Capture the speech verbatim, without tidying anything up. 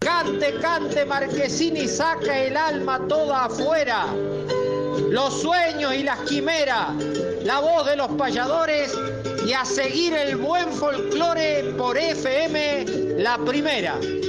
Cante, cante, Marquesini, saca el alma toda afuera. Los sueños y las quimeras, la voz de los payadores y a seguir el buen folclore por F M La Primera.